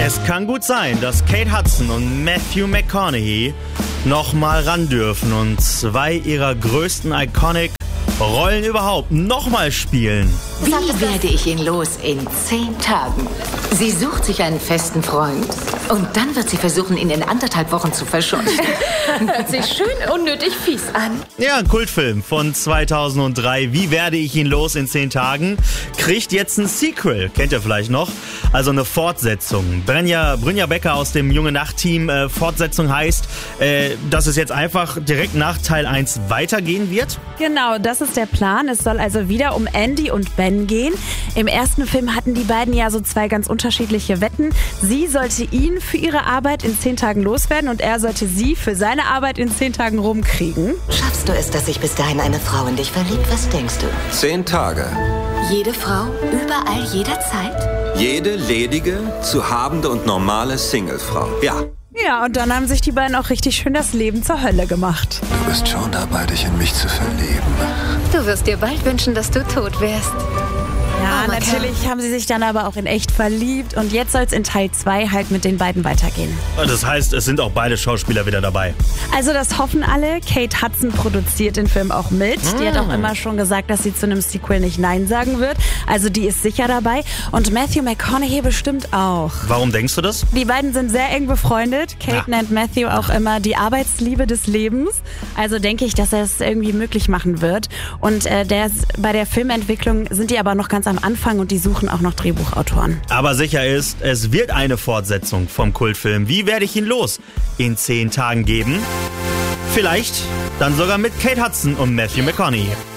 Es kann gut sein, dass Kate Hudson und Matthew McConaughey nochmal ran dürfen und zwei ihrer größten Iconic-Rollen überhaupt nochmal spielen. Wie werde ich ihn los in 10 Tagen? Sie sucht sich einen festen Freund. Und dann wird sie versuchen, ihn in 1,5 Wochen zu verscheuchen. Hört sich schön unnötig fies an. Ja, ein Kultfilm von 2003. Wie werde ich ihn los in 10 Tagen? Kriegt jetzt ein Sequel. Kennt ihr vielleicht noch? Also eine Fortsetzung. Brynja Becker aus dem Junge Nacht-Team. Fortsetzung heißt, dass es jetzt einfach direkt nach Teil 1 weitergehen wird? Genau, das ist der Plan. Es soll also wieder um Andy und Ben gehen. Im ersten Film hatten die beiden ja so zwei ganz unterschiedliche Wetten. Sie sollte ihn für ihre Arbeit in 10 Tagen loswerden und er sollte sie für seine Arbeit in 10 Tagen rumkriegen. Schaffst du es, dass sich bis dahin eine Frau in dich verliebt? Was denkst du? 10 Tage. Jede Frau, überall, jederzeit? Jede ledige, zu habende und normale Singlefrau. Ja. Ja, und dann haben sich die beiden auch richtig schön das Leben zur Hölle gemacht. Du bist schon dabei, dich in mich zu verlieben. Du wirst dir bald wünschen, dass du tot wärst. Ja, natürlich haben sie sich dann aber auch in echt verliebt und jetzt soll es in Teil 2 halt mit den beiden weitergehen. Das heißt, es sind auch beide Schauspieler wieder dabei. Also das hoffen alle. Kate Hudson produziert den Film auch mit. Die hat auch immer schon gesagt, dass sie zu einem Sequel nicht Nein sagen wird. Also die ist sicher dabei. Und Matthew McConaughey bestimmt auch. Warum denkst du das? Die beiden sind sehr eng befreundet. Kate nennt Matthew auch immer die Arbeitsliebe des Lebens. Also denke ich, dass er es irgendwie möglich machen wird. Und bei der Filmentwicklung sind die aber noch ganz am Anfang und die suchen auch noch Drehbuchautoren. Aber sicher ist, es wird eine Fortsetzung vom Kultfilm Wie werde ich ihn los in 10 Tagen geben. Vielleicht dann sogar mit Kate Hudson und Matthew McConaughey.